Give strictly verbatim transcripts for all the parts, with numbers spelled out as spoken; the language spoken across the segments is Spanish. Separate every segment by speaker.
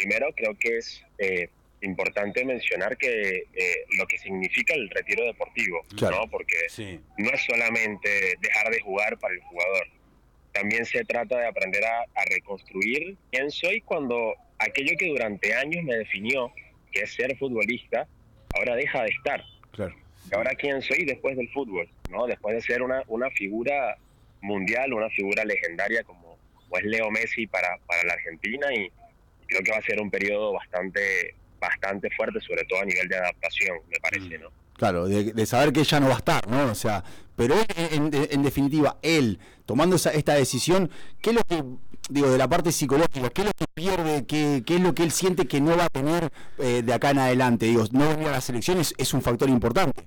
Speaker 1: primero creo que es eh, importante mencionar que eh, lo que significa el retiro deportivo,
Speaker 2: claro.
Speaker 1: ¿no? Porque
Speaker 3: Sí.
Speaker 1: no es solamente dejar de jugar para el jugador, también se trata de aprender a, a reconstruir quién soy cuando aquello que durante años me definió, que es ser futbolista, ahora deja de estar.
Speaker 2: Claro.
Speaker 1: Y ahora quién soy después del fútbol, ¿no? Después de ser una, una figura mundial, una figura legendaria como, como es Leo Messi para, para la Argentina, y creo que va a ser un periodo bastante, bastante fuerte, sobre todo a nivel de adaptación, me parece, ¿no?
Speaker 2: Claro, de, de saber que ella no va a estar, ¿no? O sea, pero él, en, en, en definitiva, él, tomando esa, esta decisión, ¿qué es lo que, digo, de la parte psicológica, qué es lo que pierde, qué, qué es lo que él siente que no va a tener eh, de acá en adelante? Digo, no venir a las elecciones es un factor importante.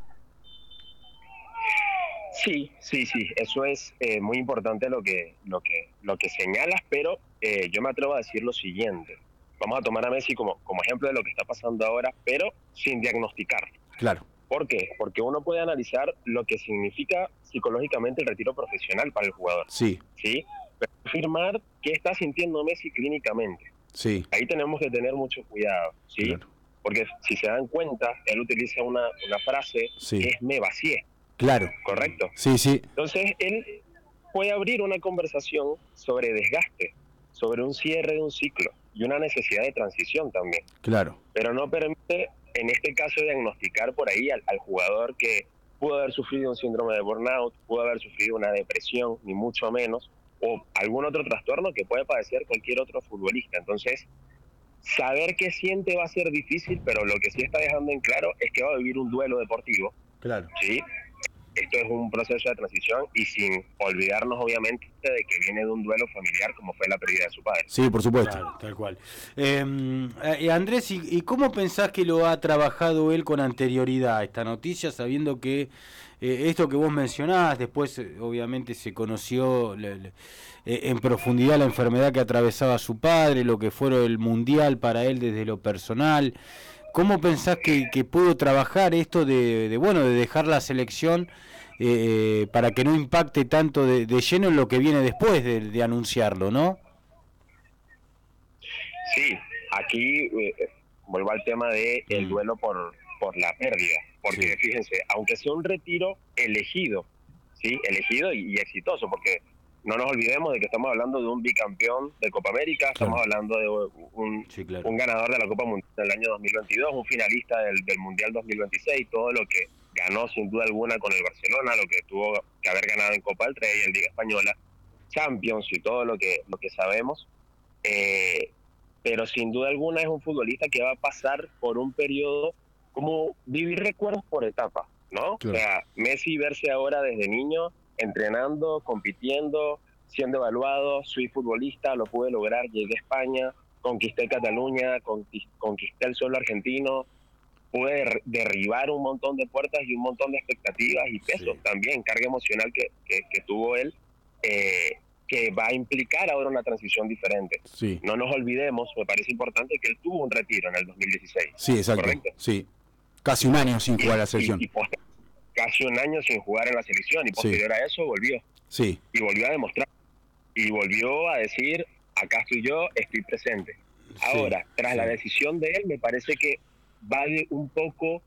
Speaker 1: Sí, sí, sí, eso es eh, muy importante lo que, lo que, lo que señalas, pero eh, yo me atrevo a decir lo siguiente. Vamos a tomar a Messi como, como ejemplo de lo que está pasando ahora, pero sin diagnosticar.
Speaker 2: Claro.
Speaker 1: ¿Por qué? Porque uno puede analizar lo que significa psicológicamente el retiro profesional para el jugador.
Speaker 2: Sí.
Speaker 1: ¿Sí? Pero afirmar qué está sintiendo Messi clínicamente.
Speaker 2: Sí.
Speaker 1: Ahí tenemos que tener mucho cuidado, ¿sí?
Speaker 2: Claro.
Speaker 1: Porque si se dan cuenta, él utiliza una, una frase
Speaker 2: Sí.
Speaker 1: que es me vacié.
Speaker 2: Claro.
Speaker 1: ¿Correcto?
Speaker 2: Sí, sí.
Speaker 1: Entonces, él puede abrir una conversación sobre desgaste, sobre un cierre de un ciclo y una necesidad de transición también.
Speaker 2: Claro.
Speaker 1: Pero no permite, en este caso, diagnosticar por ahí al, al jugador que pudo haber sufrido un síndrome de burnout, pudo haber sufrido una depresión, ni mucho menos, o algún otro trastorno que puede padecer cualquier otro futbolista. Entonces, saber qué siente va a ser difícil, pero lo que sí está dejando en claro es que va a vivir un duelo deportivo.
Speaker 2: Claro.
Speaker 1: ¿Sí? Esto es un proceso de transición y sin olvidarnos obviamente de que viene de un duelo familiar como fue la pérdida de su padre.
Speaker 2: Sí, por supuesto.
Speaker 3: Claro, tal cual. Eh, eh, Andrés, ¿y, ¿y cómo pensás que lo ha trabajado él con anterioridad esta noticia, sabiendo que eh, esto que vos mencionás, después eh, obviamente se conoció le, le, eh, en profundidad la enfermedad que atravesaba su padre, lo que fue el mundial para él desde lo personal? ¿Cómo pensás que, que pudo trabajar esto de, de bueno de dejar la selección eh, para que no impacte tanto de, de lleno en lo que viene después de, de anunciarlo, ¿no?
Speaker 1: Sí, aquí eh, vuelvo al tema de el
Speaker 3: Mm.
Speaker 1: duelo por, por la pérdida, porque
Speaker 3: Sí.
Speaker 1: fíjense, aunque sea un retiro elegido, sí, elegido y, y exitoso, porque no nos olvidemos de que estamos hablando de un bicampeón de Copa América,
Speaker 2: Claro.
Speaker 1: estamos hablando de un,
Speaker 3: Sí, claro.
Speaker 1: un ganador de la Copa Mundial del año dos mil veintidós, un finalista del, del Mundial dos mil veintiséis, todo lo que ganó sin duda alguna con el Barcelona, lo que tuvo que haber ganado en Copa del Rey, en Liga Española, Champions y todo lo que, lo que sabemos. Eh, pero sin duda alguna es un futbolista que va a pasar por un periodo como vivir recuerdos por etapas, ¿no?
Speaker 2: Claro.
Speaker 1: O sea, Messi verse ahora desde niño entrenando, compitiendo, siendo evaluado, soy futbolista, lo pude lograr, llegué a España, conquisté Cataluña, conquisté el suelo argentino, pude derribar un montón de puertas y un montón de expectativas y pesos
Speaker 3: Sí.
Speaker 1: también, carga emocional que, que, que tuvo él, eh, que va a implicar ahora una transición diferente.
Speaker 2: Sí.
Speaker 1: No nos olvidemos, me parece importante que él tuvo un retiro en el dos mil dieciséis.
Speaker 2: Sí, exacto.
Speaker 1: ¿Correcto?
Speaker 2: Sí. Casi un año sin jugar a la selección.
Speaker 1: Y, y, y casi un año sin jugar en la selección y posterior sí. a eso volvió.
Speaker 2: Sí.
Speaker 1: Y volvió a demostrar. Y volvió a decir, acá estoy yo, estoy presente. Sí. Ahora, tras sí. la decisión de él, me parece que va de un poco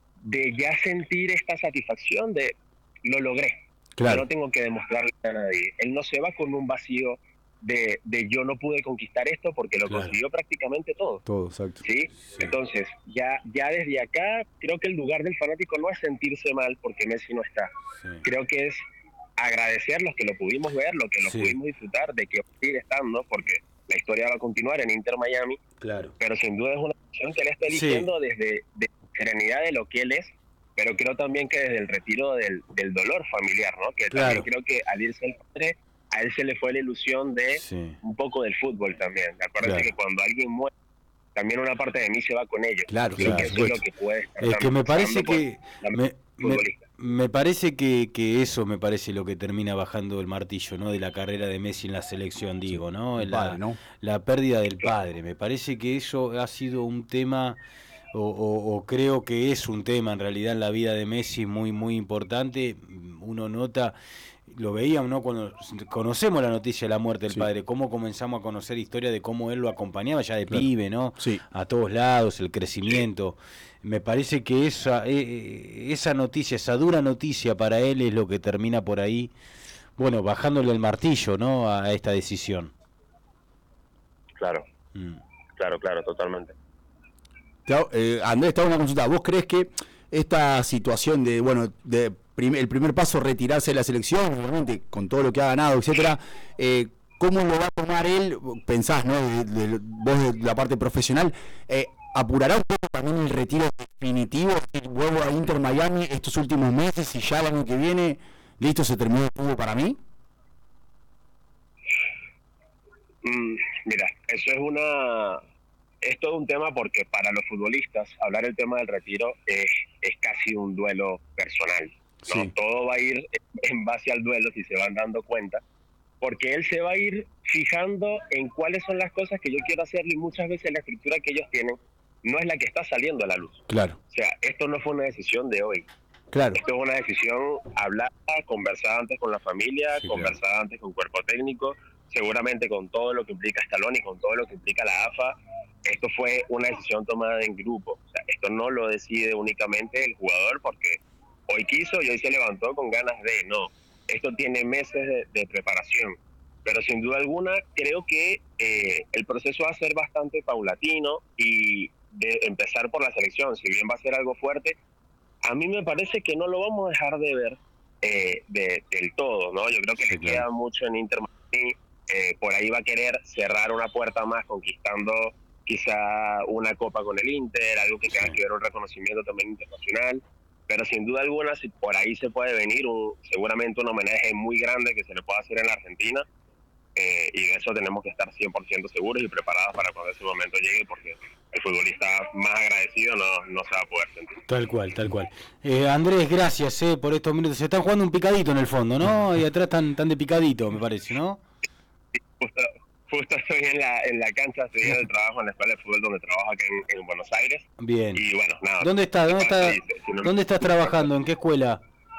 Speaker 1: de ya sentir esta satisfacción de lo logré.
Speaker 2: Claro.
Speaker 1: Yo no tengo que demostrarle a nadie. Él no se va con un vacío de, de yo no pude conquistar esto porque lo claro. consiguió prácticamente todo.
Speaker 2: Todo, exacto.
Speaker 1: ¿Sí? Sí. Entonces, ya, ya desde acá, creo que el lugar del fanático no es sentirse mal porque Messi no está. Sí. Creo que es agradecer los que lo pudimos ver, lo que lo sí. pudimos disfrutar, de que sigue estando, porque la historia va a continuar en Inter Miami.
Speaker 3: Claro.
Speaker 1: Pero sin duda es una decisión que él está eligiendo sí. desde de serenidad de lo que él es, pero creo también que desde el retiro del, del dolor familiar, ¿no? Que claro. también creo que al irse el padre, a él se le fue la ilusión de sí. un poco del fútbol también. Acuérdense claro. que cuando alguien muere, también una parte de mí se va con ellos.
Speaker 2: Claro,
Speaker 1: creo
Speaker 2: claro,
Speaker 1: que eso es lo que puede estar.
Speaker 3: Es que me parece que me, me, me parece que, que eso me parece lo que termina bajando el martillo, ¿no? De la carrera de Messi en la selección, digo, ¿no?
Speaker 2: El
Speaker 3: la,
Speaker 2: padre, ¿no?
Speaker 3: La pérdida del padre. Me parece que eso ha sido un tema. O, o, o creo que es un tema en realidad en la vida de Messi muy muy importante. Uno nota lo veíamos, ¿no? Cuando conocemos la noticia de la muerte del
Speaker 2: sí.
Speaker 3: padre, cómo comenzamos a conocer historia de cómo él lo acompañaba ya de
Speaker 2: claro.
Speaker 3: pibe, ¿no?
Speaker 2: Sí.
Speaker 3: A todos lados, el crecimiento. Me parece que esa, eh, esa noticia, esa dura noticia para él es lo que termina por ahí, bueno, bajándole el martillo, ¿no? A esta decisión.
Speaker 1: Claro, mm. claro, claro, totalmente.
Speaker 2: Eh, Andrés, te hago una consulta. ¿Vos crees que esta situación de, bueno, de prim el primer paso retirarse de la selección, obviamente, con todo lo que ha ganado, etcétera, eh, cómo lo va a tomar él? Pensás, ¿no? De, de, vos de la parte profesional, eh, ¿apurará un poco también el retiro definitivo? Vuelvo a Inter Miami estos últimos meses y ya el año que viene, listo, se terminó todo para mí.
Speaker 1: Mm, mira, eso es una... Es todo un tema porque para los futbolistas hablar el tema del retiro es, es casi un duelo personal, ¿no? Sí. Todo va a ir en base al duelo, si se van dando cuenta, porque él se va a ir fijando en cuáles son las cosas que yo quiero hacer y muchas veces la estructura que ellos tienen no es la que está saliendo a la luz.
Speaker 2: Claro.
Speaker 1: O sea, esto no fue una decisión de hoy.
Speaker 2: Claro.
Speaker 1: Esto es una decisión hablada, conversada antes con la familia, sí, conversada claro. antes con cuerpo técnico, seguramente con todo lo que implica Scaloni, con todo lo que implica la A F A. Esto fue una decisión tomada en grupo. O sea, esto no lo decide únicamente el jugador porque hoy quiso y hoy se levantó con ganas de. No, esto tiene meses de, de preparación. Pero sin duda alguna creo que eh, el proceso va a ser bastante paulatino y de empezar por la selección. Si bien va a ser algo fuerte, a mí me parece que no lo vamos a dejar de ver eh, de, del todo, ¿no? Yo creo que sí, le claro. queda mucho en Inter Miami. Eh, por ahí va a querer cerrar una puerta más conquistando quizá una copa con el Inter, algo que tenga sí. que ver un reconocimiento también internacional, pero sin duda alguna si por ahí se puede venir un, seguramente un homenaje muy grande que se le pueda hacer en la Argentina, eh, y de eso tenemos que estar cien por ciento seguros y preparados para cuando ese momento llegue, porque el futbolista más agradecido no, no se va a poder sentir.
Speaker 3: Tal cual, tal cual. Eh, Andrés, gracias eh, por estos minutos. Se están jugando un picadito en el fondo, ¿no? Y atrás están, están de picadito, me parece, ¿no?
Speaker 1: Justo, justo estoy en la en la cancha, estoy en el trabajo en la escuela de fútbol donde trabajo acá en, en Buenos Aires.
Speaker 3: Bien.
Speaker 1: Y bueno, nada.
Speaker 3: ¿Dónde estás? ¿Dónde, está, dice, si no, ¿dónde estás trabajando? ¿En qué escuela?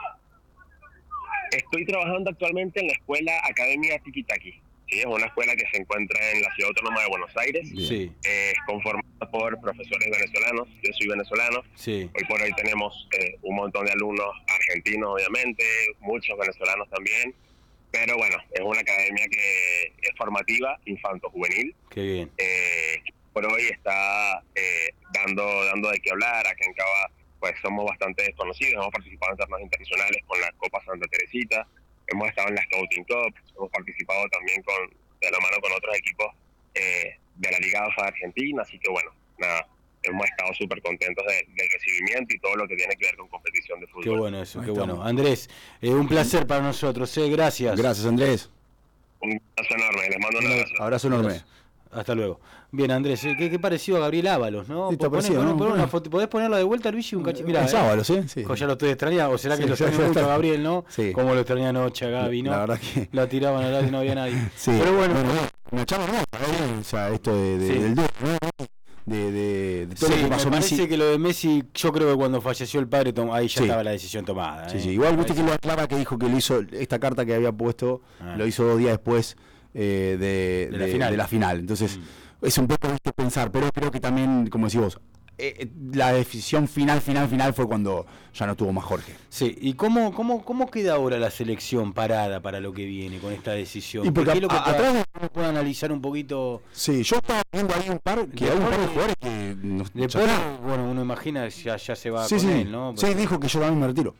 Speaker 1: Estoy trabajando actualmente en la escuela Academia Tiki Taki. ¿Sí? Es una escuela que se encuentra en la Ciudad Autónoma de Buenos Aires.
Speaker 3: Sí.
Speaker 1: Es eh, conformada por profesores venezolanos. Yo soy venezolano.
Speaker 3: Sí.
Speaker 1: Hoy por hoy tenemos eh, un montón de alumnos argentinos, obviamente, muchos venezolanos también. Pero bueno, es una academia que es formativa, infanto-juvenil.
Speaker 3: Qué bien.
Speaker 1: Eh, por hoy está eh, dando dando de qué hablar. Acá en Cava pues somos bastante desconocidos. Hemos participado en torneos internacionales con la Copa Santa Teresita. Hemos estado en la Scouting Cup. Hemos participado también con de la mano con otros equipos eh, de la Liga A F A de Argentina. Así que bueno, nada. Hemos estado súper contentos de, del recibimiento y todo lo que tiene que ver con competición de fútbol.
Speaker 3: Qué bueno eso, qué bueno. Andrés, eh, un placer para nosotros, eh, gracias.
Speaker 2: Gracias, Andrés.
Speaker 1: Un abrazo enorme, les mando un abrazo.
Speaker 2: Abrazo enorme.
Speaker 3: Hasta luego. Bien, Andrés, eh, qué, qué parecido a Gabriel Ábalos, ¿no?
Speaker 2: Sí, está parecido,
Speaker 3: poner,
Speaker 2: ¿no?
Speaker 3: poner una foto, ¿podés ponerla de vuelta, Luigi? Un cachito. Mirá,
Speaker 2: es
Speaker 3: eh.
Speaker 2: Ábalos, ¿eh? Sí.
Speaker 3: Ya lo estoy extrañando, o será que
Speaker 2: sí,
Speaker 3: lo extrañó mucho a Gabriel, ¿no?
Speaker 2: Sí.
Speaker 3: Como lo extrañó anoche a Gaby, ¿no?
Speaker 2: La verdad que...
Speaker 3: La tiraban al aire y no había nadie.
Speaker 2: Sí.
Speaker 3: Pero bueno.
Speaker 2: bueno una charla hermosa, ¿eh? O sea, esto de, de,
Speaker 3: sí.
Speaker 2: del dúo, ¿no? De, de, de todo
Speaker 3: sí,
Speaker 2: lo que pasó
Speaker 3: me parece
Speaker 2: Messi.
Speaker 3: que lo de Messi, yo creo que cuando falleció el padre, ahí ya
Speaker 2: sí.
Speaker 3: estaba la decisión tomada.
Speaker 2: Sí,
Speaker 3: ¿eh?
Speaker 2: sí. Igual viste que lo aclara que dijo que lo hizo, esta carta que había puesto, ah. lo hizo dos días después eh, de,
Speaker 3: de, la
Speaker 2: de, de la final. Entonces, mm. es un poco de pensar, pero creo que también, como decís vos, eh, la decisión final, final, final fue cuando ya no tuvo más Jorge.
Speaker 3: Sí, ¿y cómo, cómo, cómo queda ahora la selección parada para lo que viene con esta decisión?
Speaker 2: Y porque
Speaker 3: ¿Qué es lo que
Speaker 2: a, atrás de...
Speaker 3: uno puede analizar un poquito?
Speaker 2: Sí, yo estaba viendo ahí un par, que hay un par de jugadores que... Nos,
Speaker 3: después, bueno, uno imagina ya, ya se va
Speaker 2: sí,
Speaker 3: con
Speaker 2: sí.
Speaker 3: él, ¿no?
Speaker 2: Pero... sí, dijo que yo también me retiro.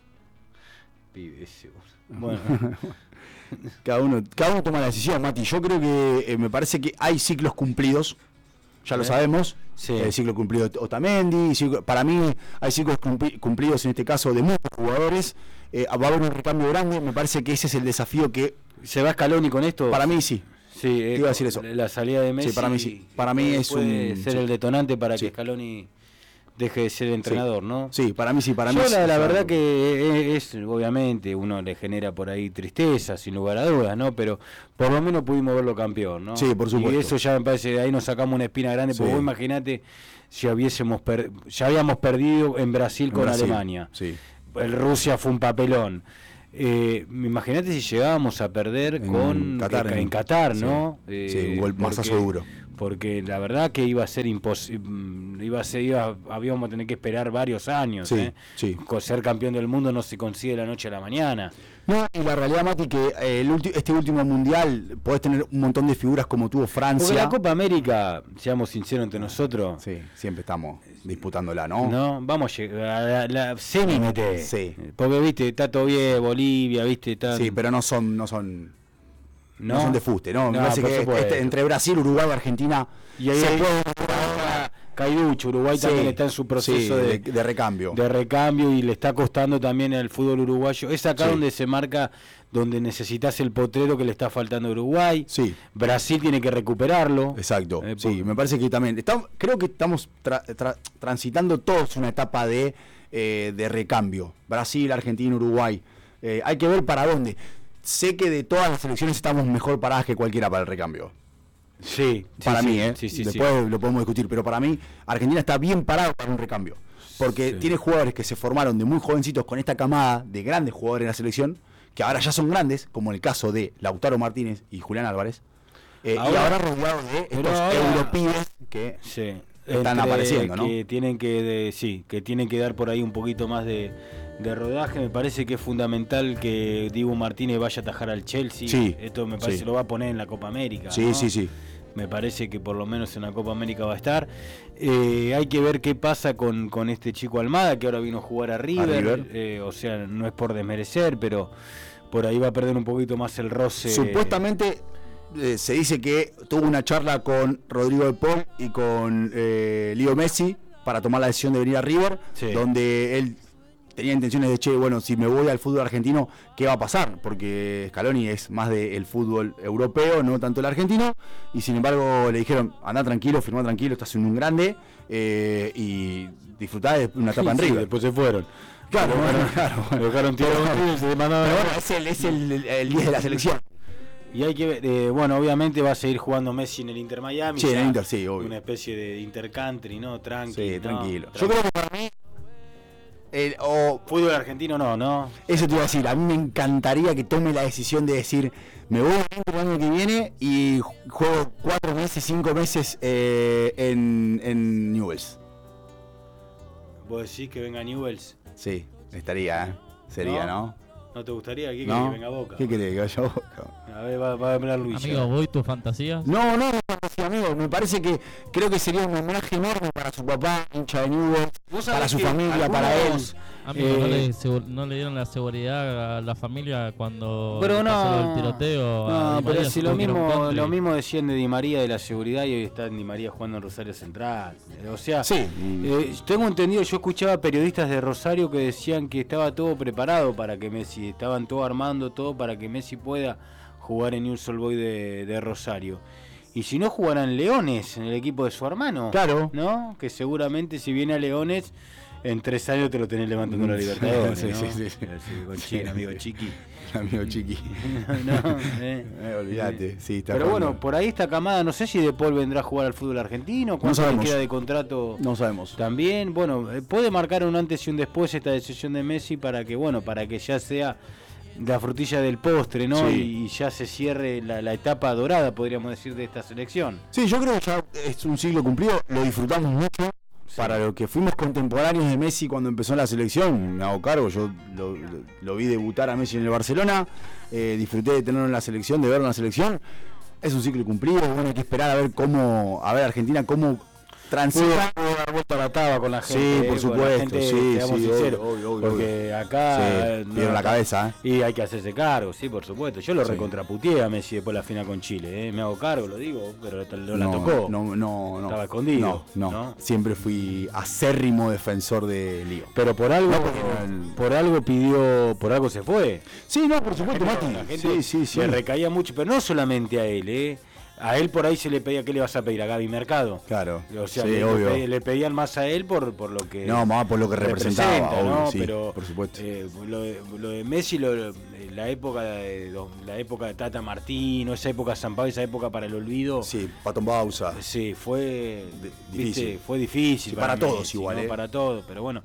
Speaker 3: Pibe, ese, bueno.
Speaker 2: cada, uno, cada uno toma la decisión, Mati. Yo creo que eh, me parece que hay ciclos cumplidos. Ya lo sabemos,
Speaker 3: sí.
Speaker 2: El ciclo cumplido de Otamendi, ciclo, para mí hay ciclos cumplidos en este caso de muchos jugadores, eh, va a haber un recambio grande, me parece que ese es el desafío que...
Speaker 3: ¿Se va Scaloni con esto?
Speaker 2: Para mí sí,
Speaker 3: sí
Speaker 2: te iba a decir eso.
Speaker 3: La salida de Messi
Speaker 2: sí, para mí sí, para mí es
Speaker 3: puede
Speaker 2: un...
Speaker 3: ser
Speaker 2: sí.
Speaker 3: el detonante para
Speaker 2: sí.
Speaker 3: que Scaloni deje de ser entrenador,
Speaker 2: sí.
Speaker 3: ¿no?
Speaker 2: Sí, para mí sí, para
Speaker 3: Yo
Speaker 2: mí
Speaker 3: la,
Speaker 2: sí.
Speaker 3: la verdad que es, es, obviamente, uno le genera por ahí tristeza, sin lugar a dudas, ¿no? Pero por lo menos pudimos verlo campeón, ¿no?
Speaker 2: Sí, por supuesto.
Speaker 3: Y eso ya me parece, de ahí nos sacamos una espina grande, sí. Porque vos imaginate si hubiésemos per, ya habíamos perdido en Brasil con
Speaker 2: Brasil.
Speaker 3: Alemania.
Speaker 2: Sí.
Speaker 3: El Rusia fue un papelón. Eh, imagínate si llegábamos a perder
Speaker 2: en
Speaker 3: con
Speaker 2: Qatar,
Speaker 3: en,
Speaker 2: en,
Speaker 3: Qatar, ¿no?
Speaker 2: Sí,
Speaker 3: Eh,
Speaker 2: sí, un gol masazo duro.
Speaker 3: Porque la verdad que iba a ser imposible, iba a ser, iba, habíamos a tener que esperar varios años.
Speaker 2: Sí,
Speaker 3: ¿eh?
Speaker 2: sí.
Speaker 3: Con ser campeón del mundo no se consigue de la noche a la mañana.
Speaker 2: No, y la realidad, Mati, que eh, el ulti- este último mundial podés tener un montón de figuras como tuvo Francia.
Speaker 3: Porque la Copa América, seamos sinceros entre nosotros,
Speaker 2: Sí, siempre estamos disputándola, ¿no?
Speaker 3: no, vamos a llegar a la, la semi mete.
Speaker 2: Sí.
Speaker 3: Porque viste, está todo bien, Bolivia, viste, está.
Speaker 2: Sí, pero no son, no son, no,
Speaker 3: no,
Speaker 2: son de fuste, ¿no? Me
Speaker 3: No,
Speaker 2: parece
Speaker 3: por
Speaker 2: que
Speaker 3: supuesto.
Speaker 2: este- entre Brasil, Uruguay y Argentina
Speaker 3: Y ahí
Speaker 2: se
Speaker 3: hay-
Speaker 2: puede
Speaker 3: Caiducho, Uruguay
Speaker 2: Sí,
Speaker 3: también está en su proceso
Speaker 2: sí,
Speaker 3: de,
Speaker 2: de, de recambio.
Speaker 3: de recambio y le está costando también al fútbol uruguayo. Es acá
Speaker 2: Sí.
Speaker 3: donde se marca, donde necesitas el potrero que le está faltando a Uruguay.
Speaker 2: Sí,
Speaker 3: Brasil tiene que recuperarlo.
Speaker 2: exacto.
Speaker 3: Eh,
Speaker 2: sí,
Speaker 3: porque-
Speaker 2: me parece que también. Estamos, creo que estamos tra- tra- transitando todos una etapa de, eh, de recambio. Brasil, Argentina, Uruguay. Eh, hay que ver para dónde. Sé que de todas las selecciones estamos mejor paradas que cualquiera para el recambio.
Speaker 3: Sí, sí,
Speaker 2: Para
Speaker 3: sí,
Speaker 2: mí, ¿eh?
Speaker 3: sí, sí, sí.
Speaker 2: Después lo podemos discutir, pero para mí Argentina está bien parado para un recambio. Porque
Speaker 3: Sí.
Speaker 2: tiene jugadores que se formaron de muy jovencitos con esta camada de grandes jugadores en la selección, que ahora ya son grandes, como el caso de Lautaro Martínez y Julián Álvarez. Eh, y
Speaker 3: Ahora-
Speaker 2: ahora rodeados de
Speaker 3: pero
Speaker 2: estos
Speaker 3: ahora-
Speaker 2: europibes que
Speaker 3: Sí.
Speaker 2: están
Speaker 3: Entre
Speaker 2: apareciendo, ¿no?
Speaker 3: Que tienen que, de- sí, que tienen que dar por ahí un poquito más de, de rodaje. Me parece que es fundamental que Dibu Martínez vaya a atajar al Chelsea.
Speaker 2: Sí,
Speaker 3: Esto me parece
Speaker 2: sí.
Speaker 3: lo va a poner en la Copa América.
Speaker 2: Sí,
Speaker 3: ¿no?
Speaker 2: sí, sí.
Speaker 3: Me parece que por lo menos en la Copa América va a estar. Eh, hay que ver qué pasa con, con este chico Almada, que ahora vino a jugar a River.
Speaker 2: River.
Speaker 3: Eh, o sea, no es por desmerecer, pero por ahí va a perder un poquito más el roce.
Speaker 2: Supuestamente eh, se dice que tuvo una charla con Rodrigo de Paul y con eh, Leo Messi para tomar la decisión de venir a River,
Speaker 3: Sí.
Speaker 2: donde él tenía intenciones de, che, bueno, si me voy al fútbol argentino, ¿qué va a pasar? Porque Scaloni es más del fútbol europeo, no tanto el argentino, y sin embargo le dijeron, anda tranquilo, firmá tranquilo, estás en un grande, eh, y disfrutá de una etapa en
Speaker 3: Sí,
Speaker 2: River.
Speaker 3: después se fueron.
Speaker 2: Claro,
Speaker 3: Lo
Speaker 2: bueno,
Speaker 3: dejaron-
Speaker 2: claro.
Speaker 3: lo dejaron tirado un tiro y se mandaron
Speaker 2: Pero
Speaker 3: a-
Speaker 2: bueno, es el, es el, el diez de la selección.
Speaker 3: Y hay que ver, eh, bueno, obviamente va a seguir jugando Messi en el Inter Miami.
Speaker 2: Sí, en
Speaker 3: ya
Speaker 2: el Inter, sí, obvio.
Speaker 3: Una especie de intercountry, ¿no? Tranqui.
Speaker 2: Sí,
Speaker 3: ¿no?
Speaker 2: tranquilo.
Speaker 3: Tranqui.
Speaker 2: Yo creo que para mí, el- o
Speaker 3: Fútbol argentino no, ¿no?
Speaker 2: eso te iba a decir, a mí me encantaría que tome la decisión de decir, me voy a Inter el año que viene y juego cuatro meses, cinco meses eh, en, en Newell's.
Speaker 3: Vos decís que venga Newell's.
Speaker 2: Sí, estaría, ¿eh? Sería,
Speaker 3: ¿No?
Speaker 2: ¿no?
Speaker 3: ¿No te gustaría? ¿Qué
Speaker 2: ¿No?
Speaker 3: querés que venga Boca?
Speaker 2: ¿Qué querés que vaya a Boca?
Speaker 3: A ver, va, va a hablar Luis.
Speaker 4: Amigo, ¿voy tus fantasías?
Speaker 2: No, no, no, amigo, me parece que creo que sería un homenaje enorme para su papá, hincha de Newell's,
Speaker 3: ¿Vos
Speaker 2: para
Speaker 3: sabés
Speaker 2: su
Speaker 3: que
Speaker 2: familia, para él.
Speaker 3: algunos-
Speaker 4: Amigo, ¿no,
Speaker 3: Eh,
Speaker 4: le, segu- no le dieron la seguridad a la familia cuando
Speaker 3: Pero no,
Speaker 4: pasó el tiroteo? a
Speaker 3: no,
Speaker 4: Di
Speaker 3: pero
Speaker 4: María,
Speaker 3: si
Speaker 4: se
Speaker 3: lo
Speaker 4: tuvo que ir a un
Speaker 3: mismo,
Speaker 4: country?
Speaker 3: lo mismo decían de Di María de la seguridad y hoy está Di María jugando en Rosario Central. O sea,
Speaker 2: Sí.
Speaker 3: eh, tengo entendido, yo escuchaba periodistas de Rosario que decían que estaba todo preparado para que Messi, estaban todo armando todo para que Messi pueda jugar en Newell's Old Boys de, de Rosario. Y si no jugarán Leones en el equipo de su hermano,
Speaker 2: Claro.
Speaker 3: ¿no? Que seguramente si viene a Leones en tres años te lo tenés levantando en la Libertadores,
Speaker 2: Sí,
Speaker 3: ¿no?
Speaker 2: sí, sí, sí.
Speaker 3: Así, con China, amigo Chiqui.
Speaker 2: Amigo chiqui.
Speaker 3: No, eh.
Speaker 2: Eh, olvídate, sí, está
Speaker 3: Pero
Speaker 2: jugando.
Speaker 3: bueno, por ahí esta camada, no sé si De Paul vendrá a jugar al fútbol argentino, cuánto le
Speaker 2: sabemos.
Speaker 3: queda de contrato
Speaker 2: No sabemos.
Speaker 3: también. Bueno, eh, puede marcar un antes y un después esta decisión de Messi para que, bueno, para que ya sea la frutilla del postre, ¿no?
Speaker 2: Sí.
Speaker 3: Y ya se cierre la, la etapa dorada, podríamos decir, de esta selección.
Speaker 2: Sí, yo creo que ya es un siglo cumplido, lo disfrutamos mucho. Para lo que fuimos contemporáneos de Messi cuando empezó la selección, me hago cargo, yo lo, lo- lo vi debutar a Messi en el Barcelona, eh, disfruté de tenerlo en la selección, de verlo en la selección. Es un ciclo cumplido, bueno, hay que esperar a ver cómo, a ver Argentina cómo transita.
Speaker 3: Pudo dar vuelta a la taba con la
Speaker 2: Sí,
Speaker 3: gente.
Speaker 2: por
Speaker 3: eh, con la
Speaker 2: supuesto,
Speaker 3: gente,
Speaker 2: sí,
Speaker 3: seamos
Speaker 2: sí,
Speaker 3: sinceros,
Speaker 2: obvio, obvio, obvio,
Speaker 3: porque acá
Speaker 2: Sí,
Speaker 3: eh,
Speaker 2: dieron la cabeza, ¿eh?
Speaker 3: Y hay que hacerse cargo, sí, por supuesto. Yo lo
Speaker 2: Sí.
Speaker 3: recontraputeé a Messi después de la final con Chile, ¿eh? Me hago cargo, lo digo, pero no la
Speaker 2: no,
Speaker 3: tocó.
Speaker 2: No, no, no.
Speaker 3: Estaba escondido,
Speaker 2: No, no,
Speaker 3: ¿no?
Speaker 2: Siempre fui acérrimo defensor de Lío.
Speaker 3: Pero por algo,
Speaker 2: No, porque no, el-
Speaker 3: por algo pidió, por algo se fue.
Speaker 2: Sí, no, por supuesto,
Speaker 3: La
Speaker 2: Mati.
Speaker 3: gente
Speaker 2: Sí, sí, sí.
Speaker 3: le recaía mucho, pero no solamente a él, ¿eh? A él por ahí se le pedía, ¿qué le vas a pedir? A Gaby Mercado.
Speaker 2: Claro.
Speaker 3: O sea,
Speaker 2: sí,
Speaker 3: le,
Speaker 2: obvio.
Speaker 3: le pedían- le pedían más a él por, por lo que
Speaker 2: No, más por lo que representaba,
Speaker 3: representa,
Speaker 2: obvio,
Speaker 3: ¿no?
Speaker 2: sí,
Speaker 3: Pero
Speaker 2: por supuesto.
Speaker 3: eh, lo, de, lo de Messi, lo, lo- la época de la época de Tata Martino, esa época de San Pablo, esa época para el olvido, sí,
Speaker 2: Sí, Patón Bausa.
Speaker 3: fue
Speaker 2: De-
Speaker 3: viste,
Speaker 2: difícil.
Speaker 3: fue difícil
Speaker 2: Sí, para
Speaker 3: Messi,
Speaker 2: todos igual,
Speaker 3: ¿no?
Speaker 2: ¿eh?
Speaker 3: Para todos, pero bueno,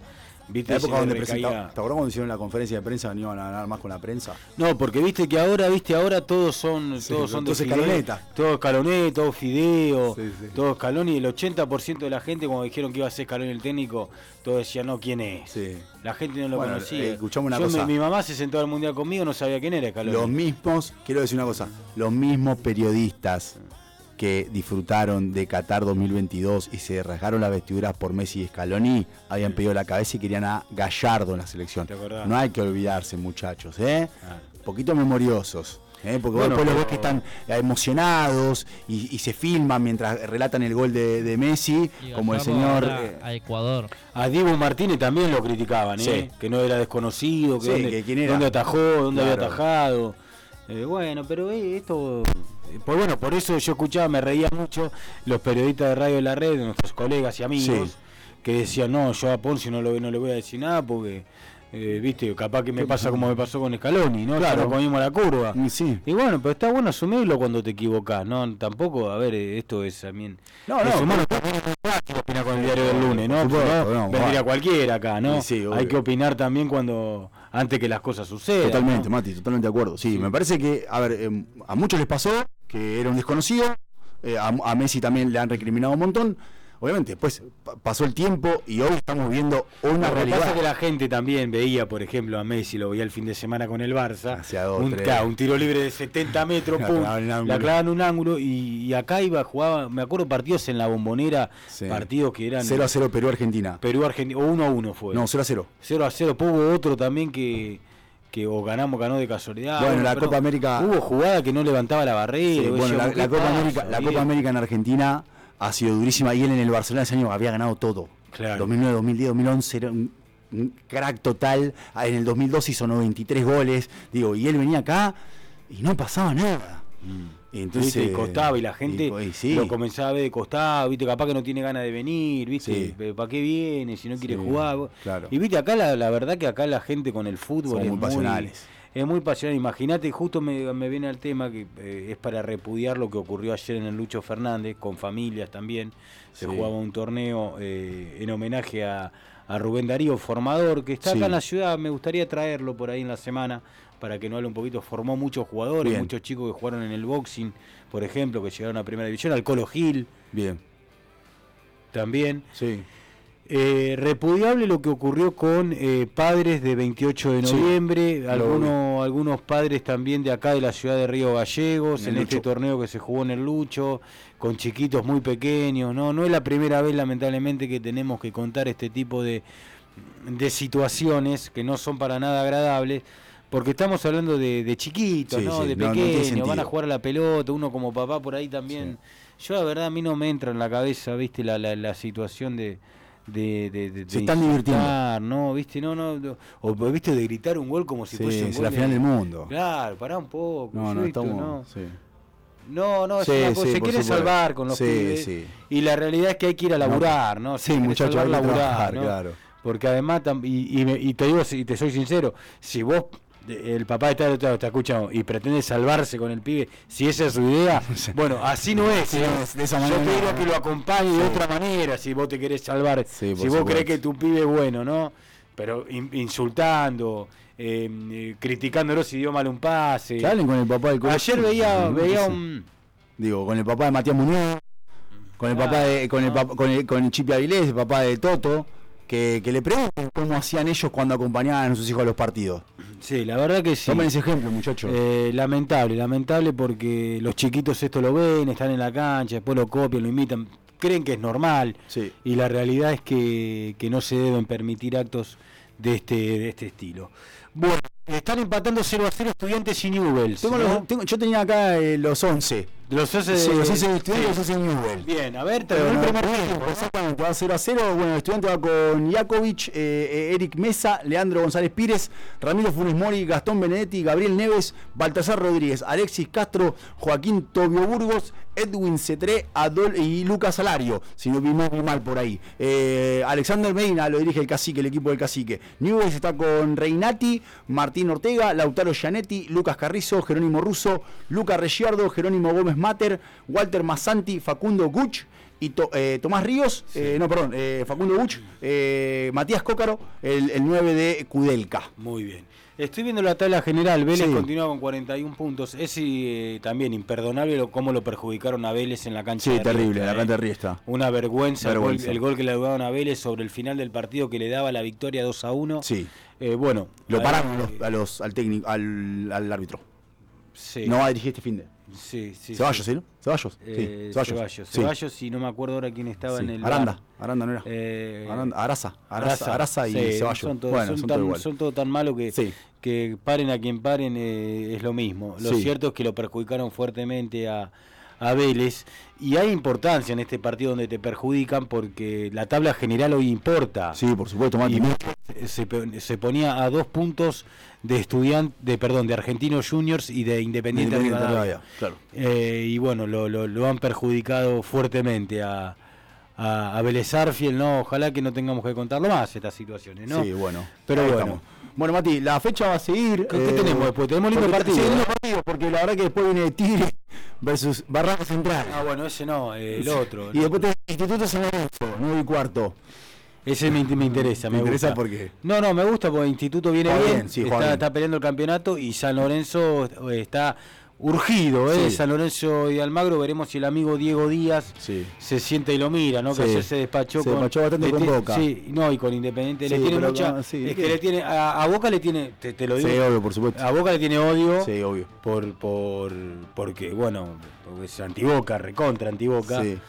Speaker 3: ¿Viste?
Speaker 2: La época
Speaker 3: Se
Speaker 2: donde
Speaker 3: le
Speaker 2: presentaba,
Speaker 3: recaía.
Speaker 2: ¿te acordás cuando hicieron la conferencia de prensa? No iban a ganar más con la prensa.
Speaker 3: No, porque viste que ahora, viste, ahora todos son,
Speaker 2: Sí,
Speaker 3: todos son de
Speaker 2: todos
Speaker 3: fideo,
Speaker 2: escaloneta.
Speaker 3: todo escaloneta, todo fideo,
Speaker 2: Sí, sí.
Speaker 3: todo escalón, y el ochenta por ciento de la gente cuando dijeron que iba a ser Scaloni el técnico, todos decían, no, ¿quién es?
Speaker 2: Sí.
Speaker 3: La gente no lo
Speaker 2: Bueno,
Speaker 3: conocía.
Speaker 2: eh, escuchame una
Speaker 3: Yo,
Speaker 2: cosa.
Speaker 3: Mi, mi mamá se sentó al mundial conmigo, no sabía quién era Scaloni.
Speaker 2: Los mismos, quiero decir una cosa, los mismos periodistas que disfrutaron de Qatar dos mil veintidós y se rasgaron las vestiduras por Messi y Scaloni, habían pedido la cabeza y querían a Gallardo en la selección.
Speaker 3: ¿Te acordás?
Speaker 2: No hay que olvidarse, muchachos, ¿eh?
Speaker 3: Ah.
Speaker 2: Poquito memoriosos. ¿eh? Porque
Speaker 3: Bueno,
Speaker 2: después los
Speaker 3: pero-
Speaker 2: ves que están emocionados y, y se filman mientras relatan el gol de, de Messi,
Speaker 4: Y
Speaker 2: como el
Speaker 4: Gallardo
Speaker 2: señor...
Speaker 4: ahora
Speaker 2: eh,
Speaker 4: a Ecuador.
Speaker 3: A Dibu Martínez también lo criticaban, ¿eh?
Speaker 2: Sí.
Speaker 3: Que no era desconocido, que,
Speaker 2: Sí,
Speaker 3: dónde,
Speaker 2: que quién era.
Speaker 3: dónde atajó, dónde
Speaker 2: Claro.
Speaker 3: había atajado. Eh, bueno, pero eh, esto... eh, Pues bueno, por eso yo escuchaba, me reía mucho los periodistas de Radio de la Red, nuestros colegas y amigos,
Speaker 2: Sí.
Speaker 3: que decían, no, yo a Ponce no, lo, no le voy a decir nada porque, eh, viste, capaz que me pasa como me pasó con Scaloni, ¿no?
Speaker 2: Claro.
Speaker 3: Ya nos comimos la curva.
Speaker 2: y sí.
Speaker 3: Y bueno, pero está bueno asumirlo cuando te equivocás, ¿no? Tampoco, a ver, eh, esto es también...
Speaker 2: No,
Speaker 3: es
Speaker 2: no,
Speaker 3: humano, también es muy fácil opinar con el diario del lunes, ¿no?
Speaker 2: Por supuesto,
Speaker 3: Porque no,
Speaker 2: no,
Speaker 3: vendría
Speaker 2: va.
Speaker 3: cualquiera acá, ¿no?
Speaker 2: Sí, sí, obvio.
Speaker 3: Hay que opinar también cuando antes que las cosas sucedan.
Speaker 2: Totalmente,
Speaker 3: ¿no?
Speaker 2: Mati, totalmente de acuerdo. Sí,
Speaker 3: Sí.
Speaker 2: me parece que, a ver, eh, a muchos les pasó que era un desconocido, eh, a, a Messi también le han recriminado un montón. Obviamente, después pa- pasó el tiempo y hoy estamos viendo una
Speaker 3: Lo que
Speaker 2: realidad.
Speaker 3: pasa es que la gente también veía, por ejemplo, a Messi, lo veía el fin de semana con el Barça,
Speaker 2: Hacía dos,
Speaker 3: un,
Speaker 2: tres.
Speaker 3: claro, un tiro libre de setenta metros,
Speaker 2: La
Speaker 3: pum,
Speaker 2: clavaban en ángulo.
Speaker 3: la clavaban en un ángulo, y, y acá iba, jugaba, me acuerdo partidos en la Bombonera,
Speaker 2: Sí.
Speaker 3: partidos que eran
Speaker 2: cero a cero Perú-Argentina.
Speaker 3: Perú-Argentina, o uno a uno fue.
Speaker 2: No, cero a cero.
Speaker 3: cero a cero, pues hubo otro también que, que o ganamos, ganó de casualidad.
Speaker 2: Bueno, la
Speaker 3: pero
Speaker 2: Copa América-
Speaker 3: Hubo jugada que no levantaba la barrera.
Speaker 2: Sí,
Speaker 3: y vos
Speaker 2: bueno, la,
Speaker 3: decías,
Speaker 2: la
Speaker 3: ¿qué
Speaker 2: Copa
Speaker 3: pasa,
Speaker 2: América, la
Speaker 3: bien?
Speaker 2: Copa América en Argentina ha sido durísima y él en el Barcelona ese año había ganado todo.
Speaker 3: Claro.
Speaker 2: dos mil nueve, dos mil diez, dos mil once era un, un crack total. Ah, En el dos mil dos hizo noventa y tres goles. Digo, y él venía acá y no pasaba nada.
Speaker 3: Mm.
Speaker 2: Y entonces
Speaker 3: ¿Viste? Y costaba y la gente
Speaker 2: y- y sí.
Speaker 3: lo comenzaba a ver de costado, viste, capaz que no tiene ganas de venir, viste,
Speaker 2: Sí.
Speaker 3: ¿para qué viene si no quiere
Speaker 2: Sí,
Speaker 3: jugar?
Speaker 2: claro.
Speaker 3: Y viste, acá la, la verdad que acá la gente con el fútbol
Speaker 2: Son
Speaker 3: es
Speaker 2: muy pasionales.
Speaker 3: Es muy pasional. Imagínate, justo me, me viene al tema que eh, es para repudiar lo que ocurrió ayer en el Lucho Fernández, con familias también. Se
Speaker 2: Sí.
Speaker 3: jugaba un torneo eh, en homenaje a, a Rubén Darío, formador, que está
Speaker 2: Sí.
Speaker 3: acá en la ciudad. Me gustaría traerlo por ahí en la semana para que nos hable un poquito. Formó muchos jugadores,
Speaker 2: Bien.
Speaker 3: muchos chicos que jugaron en el boxing, por ejemplo, que llegaron a Primera División. Al Colo Gil
Speaker 2: Bien,
Speaker 3: también.
Speaker 2: sí.
Speaker 3: Eh, repudiable lo que ocurrió con eh, padres de veintiocho de
Speaker 2: Sí,
Speaker 3: noviembre,
Speaker 2: lo
Speaker 3: algunos, algunos padres también de acá de la ciudad de Río Gallegos,
Speaker 2: En
Speaker 3: en,
Speaker 2: el
Speaker 3: este
Speaker 2: Lucho.
Speaker 3: torneo que se jugó en el Lucho, con chiquitos muy pequeños, ¿no? No es la primera vez, lamentablemente, que tenemos que contar este tipo de, de situaciones que no son para nada agradables, porque estamos hablando de, de chiquitos,
Speaker 2: Sí,
Speaker 3: ¿no?
Speaker 2: sí,
Speaker 3: De
Speaker 2: no- no tiene
Speaker 3: pequeños, van a
Speaker 2: sentido.
Speaker 3: jugar a la pelota, uno como papá por ahí también. Yo la verdad a mí no me entra en la cabeza, viste, la, la, la situación de... De, de, de,
Speaker 2: Se
Speaker 3: de
Speaker 2: están divirtiendo.
Speaker 3: insultar, no, viste, no, no, no, o viste de gritar un gol como si
Speaker 2: Sí,
Speaker 3: fuese un
Speaker 2: es
Speaker 3: gol
Speaker 2: la
Speaker 3: de-
Speaker 2: final del mundo.
Speaker 3: Claro, pará un poco,
Speaker 2: No, no,
Speaker 3: Yuito,
Speaker 2: estamos...
Speaker 3: no.
Speaker 2: Sí.
Speaker 3: No, no, es
Speaker 2: Sí,
Speaker 3: una cosa,
Speaker 2: sí,
Speaker 3: se
Speaker 2: por
Speaker 3: quiere
Speaker 2: supuesto.
Speaker 3: salvar con los
Speaker 2: Sí,
Speaker 3: pibes,
Speaker 2: sí.
Speaker 3: y la realidad es que hay que ir a laburar, ¿no? Se
Speaker 2: Sí,
Speaker 3: quiere
Speaker 2: muchachos,
Speaker 3: salvar,
Speaker 2: hay que
Speaker 3: laburar,
Speaker 2: trabajar,
Speaker 3: ¿no?
Speaker 2: claro.
Speaker 3: Porque además, tam- y, y, me- y te digo, y te soy sincero, si vos, de- el papá está del otro lado, está escuchando y pretende salvarse con el pibe, si esa es su idea, bueno, así no es.
Speaker 2: Sí,
Speaker 3: ¿eh?
Speaker 2: no es de esa
Speaker 3: Yo
Speaker 2: manera
Speaker 3: te diría
Speaker 2: no.
Speaker 3: que lo acompañe de otra manera, si vos te querés salvar,
Speaker 2: Sí, por
Speaker 3: si vos
Speaker 2: supuesto.
Speaker 3: crees que tu pibe es bueno, ¿no? Pero in- insultando, eh, eh, criticándolo si dio mal un pase.
Speaker 2: Que hablen con el papá del colegio.
Speaker 3: Ayer veía,
Speaker 2: No,
Speaker 3: veía
Speaker 2: sí.
Speaker 3: un...
Speaker 2: Digo, con el papá de Matías Muñoz, con el
Speaker 3: Claro,
Speaker 2: papá de, con el
Speaker 3: no.
Speaker 2: papá, con el, con el Chipi Avilés, el papá de Toto, que, que le pregunten cómo hacían ellos cuando acompañaban a sus hijos a los partidos.
Speaker 3: Sí, la verdad que sí.
Speaker 2: Tomen ese ejemplo, muchachos.
Speaker 3: Eh, lamentable, lamentable porque los chiquitos esto lo ven, están en la cancha, después lo copian, lo imitan, creen que es normal,
Speaker 2: Sí.
Speaker 3: y la realidad es que, que no se deben permitir actos de este, de este estilo. Bueno, están empatando cero a cero Estudiantes y Newell's.
Speaker 2: Tengo
Speaker 3: ¿no?
Speaker 2: los- tengo- yo tenía acá eh, los once.
Speaker 3: De los once de...
Speaker 2: Sí, los once de Estudiantes y
Speaker 3: sí.
Speaker 2: los once de Newell.
Speaker 3: Bien, a ver,
Speaker 2: Pero
Speaker 3: terminó
Speaker 2: no,
Speaker 3: el primer
Speaker 2: bien,
Speaker 3: tiempo.
Speaker 2: exactamente, va cero a cero. Bueno, el Estudiante va con Jakovic, eh, eh, Eric Mesa, Leandro González Pires, Ramiro Funes Mori, Gastón Benedetti, Gabriel Neves, Baltasar Rodríguez, Alexis Castro, Joaquín Tobio Burgos, Edwin Cetré, Adol y Lucas Salario, si no vimos muy mal por ahí. Eh, Alexander Medina lo dirige el cacique, el equipo del cacique. Newell's está con Reinati, Martín Ortega, Lautaro Gianetti, Lucas Carrizo, Jerónimo Russo, Lucas Reggiardo, Jerónimo Gómez Mater, Walter Massanti, Facundo Guch y to, eh, Tomás Ríos, sí. eh, no, perdón, eh, Facundo Buch, eh, Matías Cócaro, el, el nueve de Kudelka.
Speaker 3: Muy bien. Estoy viendo la tabla general, Vélez
Speaker 2: sí.
Speaker 3: continúa con cuarenta y un puntos. Es eh, también imperdonable lo, cómo lo perjudicaron a Vélez en la cancha.
Speaker 2: Sí,
Speaker 3: de
Speaker 2: terrible,
Speaker 3: Riestra,
Speaker 2: la
Speaker 3: eh.
Speaker 2: cancha de Riestra.
Speaker 3: Una vergüenza,
Speaker 2: vergüenza.
Speaker 3: El, gol, el gol que le daban a Vélez sobre el final del partido que le daba la victoria dos a uno.
Speaker 2: Sí.
Speaker 3: Eh, bueno.
Speaker 2: Lo
Speaker 3: ahí,
Speaker 2: pararon a los, a los, al técnico, al, al árbitro.
Speaker 3: Sí.
Speaker 2: No va a dirigir este fin de.
Speaker 3: Sí, sí.
Speaker 2: Ceballos, ¿sí? ¿no? Ceballos.
Speaker 3: Eh,
Speaker 2: sí, Ceballos.
Speaker 3: Ceballos.
Speaker 2: Sí.
Speaker 3: Ceballos y no me acuerdo ahora quién estaba
Speaker 2: Sí.
Speaker 3: en el.
Speaker 2: Aranda.
Speaker 3: bar.
Speaker 2: Aranda no era.
Speaker 3: Eh,
Speaker 2: Aranda, Araza. Araza, Araza y
Speaker 3: sí,
Speaker 2: Ceballos.
Speaker 3: Son todos
Speaker 2: bueno,
Speaker 3: son
Speaker 2: son
Speaker 3: tan,
Speaker 2: todo igual.
Speaker 3: son todo tan malos que,
Speaker 2: sí.
Speaker 3: que paren a quien paren eh, es lo mismo. Lo
Speaker 2: sí.
Speaker 3: cierto es que lo perjudicaron fuertemente a, a Vélez. Y hay importancia en este partido donde te perjudican porque la tabla general hoy importa.
Speaker 2: Sí, por supuesto, Mati.
Speaker 3: Y se, se ponía a dos puntos de estudiante, de perdón, de Argentinos Juniors y de Independiente,
Speaker 2: Independiente
Speaker 3: Rivadavia.
Speaker 2: Rivadavia, claro.
Speaker 3: Eh, y bueno, lo, lo, lo han perjudicado fuertemente a, a, a Vélez Arfiel, ¿no? Ojalá que no tengamos que contarlo más estas situaciones, ¿no?
Speaker 2: Sí, bueno.
Speaker 3: Pero
Speaker 2: Ahí
Speaker 3: bueno.
Speaker 2: Estamos. Bueno, Mati, la fecha va a seguir.
Speaker 3: ¿Qué, ¿qué
Speaker 2: eh,
Speaker 3: tenemos después? Tenemos lindo partido.
Speaker 2: Sí, lindo partido, porque la verdad que después viene Tigre versus Barraca Central.
Speaker 3: Ah, bueno, ese no, eh, el otro.
Speaker 2: Y después tenés Instituto San Lorenzo, nueve y cuarto.
Speaker 3: Ese me, me interesa, me,
Speaker 2: ¿Me interesa
Speaker 3: gusta.
Speaker 2: porque?
Speaker 3: No, no, me gusta porque Instituto viene
Speaker 2: Juega
Speaker 3: bien,
Speaker 2: bien, sí,
Speaker 3: está,
Speaker 2: bien.
Speaker 3: está peleando el campeonato y San Lorenzo eh, está urgido, ¿eh?
Speaker 2: Sí.
Speaker 3: San Lorenzo y Almagro, veremos si el amigo Diego Díaz
Speaker 2: Sí.
Speaker 3: se siente y lo mira, ¿no? Que
Speaker 2: Sí.
Speaker 3: ayer se despachó
Speaker 2: Se
Speaker 3: con
Speaker 2: despachó bastante
Speaker 3: le
Speaker 2: con
Speaker 3: tiene-
Speaker 2: Boca.
Speaker 3: Sí, no, y con Independiente le
Speaker 2: Sí,
Speaker 3: tiene
Speaker 2: pero
Speaker 3: mucha
Speaker 2: no, sí,
Speaker 3: es
Speaker 2: ¿qué?
Speaker 3: que le tiene a, a Boca le tiene te, te lo digo.
Speaker 2: Sí, obvio, por supuesto.
Speaker 3: A Boca le tiene odio.
Speaker 2: Sí, obvio.
Speaker 3: Por por porque bueno, porque es antiboca, recontra antiboca.
Speaker 2: Sí,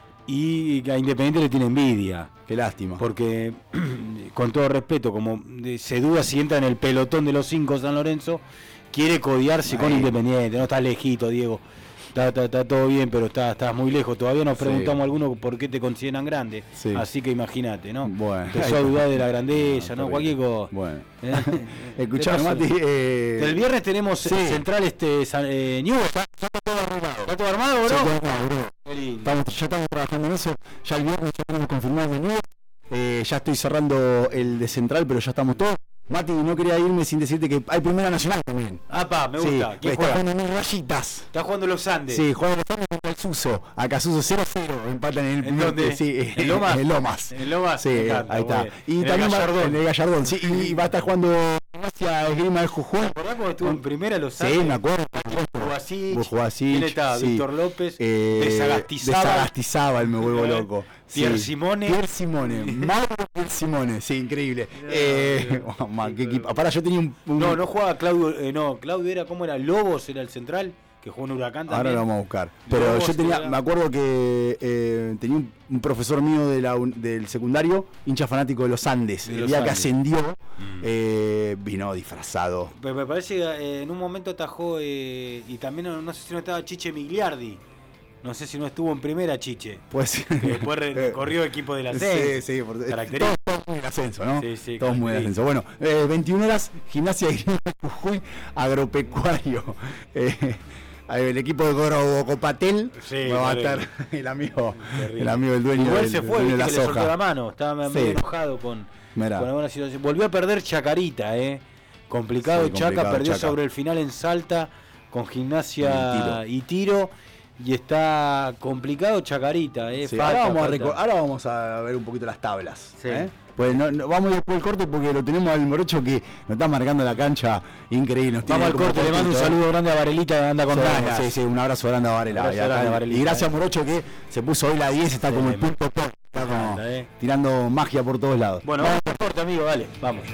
Speaker 3: Y a Independiente le tiene envidia.
Speaker 2: qué lástima.
Speaker 3: Porque, con todo respeto, como de- se duda si entra en el pelotón de los cinco San Lorenzo, quiere codiarse
Speaker 2: Ahí.
Speaker 3: con Independiente. No está lejito, Diego. Está, está, está todo bien, pero está, estás muy lejos. Todavía nos
Speaker 2: Sí.
Speaker 3: preguntamos a algunos por qué te consideran grande.
Speaker 2: Sí.
Speaker 3: Así que imagínate, ¿no?
Speaker 2: Bueno.
Speaker 3: Empezó a dudar de la grandeza,
Speaker 2: No,
Speaker 3: ¿no? Cualquier cosa.
Speaker 2: Bueno.
Speaker 3: ¿Eh?
Speaker 2: Escuchá,
Speaker 3: ¿Qué pasó?
Speaker 2: Mati. Eh...
Speaker 3: El viernes tenemos
Speaker 2: Sí.
Speaker 3: Central este San- eh, Newell's. ¿Está, está todo armado? ¿Está todo armado, bro?
Speaker 2: Sí, todo armado, bro.
Speaker 3: Qué lindo.
Speaker 2: Estamos, ya estamos trabajando en eso. Ya el viernes ya tenemos confirmado de nuevo. Eh, ya estoy cerrando el de Central, pero ya estamos todos. Mati, no quería irme sin decirte que hay Primera Nacional también.
Speaker 3: Ah, pa, me
Speaker 2: Sí,
Speaker 3: gusta. ¿Quién
Speaker 2: está
Speaker 3: juega?
Speaker 2: jugando en rayitas.
Speaker 3: Está jugando los Andes.
Speaker 2: Sí, juega los Andes contra el Suso. Acá Suso cero cero. Empatan en el
Speaker 3: ¿En
Speaker 2: primer
Speaker 3: dónde?
Speaker 2: Sí,
Speaker 3: ¿En Lomas?
Speaker 2: En Lomas.
Speaker 3: En Lomas.
Speaker 2: Sí,
Speaker 3: Me encanta,
Speaker 2: ahí está.
Speaker 3: muy bien.
Speaker 2: Y
Speaker 3: En el
Speaker 2: también va
Speaker 3: Gallardón.
Speaker 2: en el Gallardón. Sí, y va a estar jugando hacia Esgrima de Jujuy.
Speaker 3: ¿Te acordás cuando estuvo en primera los
Speaker 2: Sí,
Speaker 3: Andes?
Speaker 2: me acuerdo.
Speaker 3: Bujasic,
Speaker 2: Bujasic,
Speaker 3: ¿quién estaba?
Speaker 2: sí.
Speaker 3: Víctor López,
Speaker 2: Eh,
Speaker 3: Desagastizábal.
Speaker 2: Desagastizábal, me vuelvo
Speaker 3: ¿Eh?
Speaker 2: loco.
Speaker 3: Pierre Simone.
Speaker 2: Pierre Simone. Mauro Pierre Simone. Sí, increíble. Eh, oh, man, qué equipo. Para, yo tenía un, un-
Speaker 3: No, no jugaba Claudio, eh, no, Claudio era, ¿cómo era? Lobos era el central, que jugó en Huracán
Speaker 2: Ahora
Speaker 3: también.
Speaker 2: lo vamos a buscar. Pero
Speaker 3: Lobos
Speaker 2: yo tenía,
Speaker 3: era-
Speaker 2: me acuerdo que eh, tenía un, un profesor mío de la, un- del secundario, hincha fanático de los Andes.
Speaker 3: De
Speaker 2: El
Speaker 3: los
Speaker 2: día que
Speaker 3: Andes.
Speaker 2: ascendió,
Speaker 3: Mm.
Speaker 2: eh, vino disfrazado.
Speaker 3: Pero me parece que eh, en un momento atajó, eh, y también no, no sé si no estaba Chiche Migliardi. No sé si no estuvo en primera Chiche.
Speaker 2: Pues,
Speaker 3: Que después recorrió equipo del ascenso.
Speaker 2: Sí, sí, por,
Speaker 3: Característico.
Speaker 2: todos, todos muy en ascenso, ¿no?
Speaker 3: Sí, sí,
Speaker 2: todos muy en ascenso. Bueno, eh, veintiuna horas, Gimnasia de Grima de Jujuy, Agropecuario. Eh, el equipo de Goro Copatel
Speaker 3: Sí,
Speaker 2: va a
Speaker 3: terrible.
Speaker 2: estar el amigo,
Speaker 3: Terrible.
Speaker 2: el amigo del dueño.
Speaker 3: Igual
Speaker 2: del,
Speaker 3: se fue,
Speaker 2: dueño
Speaker 3: viste
Speaker 2: de la
Speaker 3: que le soltó la
Speaker 2: soja.
Speaker 3: mano. Estaba
Speaker 2: Sí.
Speaker 3: medio enojado con,
Speaker 2: Mirá.
Speaker 3: con alguna situación. Volvió a perder Chacarita, eh. Complicado,
Speaker 2: Sí,
Speaker 3: Chaca
Speaker 2: complicado,
Speaker 3: perdió
Speaker 2: Chaca.
Speaker 3: sobre el final en Salta con Gimnasia
Speaker 2: Y
Speaker 3: y tiro. Y está complicado Chacarita, eh.
Speaker 2: Sí,
Speaker 3: Falta,
Speaker 2: ahora, vamos a
Speaker 3: falta.
Speaker 2: recor- ahora vamos a ver un poquito las tablas.
Speaker 3: Sí.
Speaker 2: ¿eh? Pues no, no- vamos después del corte porque lo tenemos al Morocho que nos está marcando la cancha increíble. Nos tiene
Speaker 3: Vamos al
Speaker 2: como
Speaker 3: corte, le mando un
Speaker 2: cortito, ¿eh?
Speaker 3: saludo grande a Varelita que anda con
Speaker 2: Sí,
Speaker 3: ganas.
Speaker 2: sí, sí, un abrazo grande a Varela.
Speaker 3: Abrazo
Speaker 2: Y, acá-
Speaker 3: grande a Varelita,
Speaker 2: y gracias
Speaker 3: eh.
Speaker 2: a Morocho que se puso hoy la diez, está
Speaker 3: Sí,
Speaker 2: como el
Speaker 3: me-
Speaker 2: punto top, está como
Speaker 3: encanta, eh.
Speaker 2: tirando magia por todos lados.
Speaker 3: Bueno, vamos al corte, amigo, dale, vamos.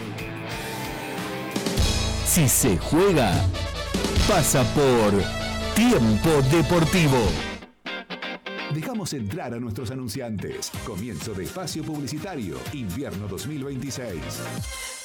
Speaker 5: Si se juega, pasa por Tiempo Deportivo.
Speaker 6: Dejamos entrar a nuestros anunciantes. Comienzo de espacio publicitario, invierno dos mil veintiséis.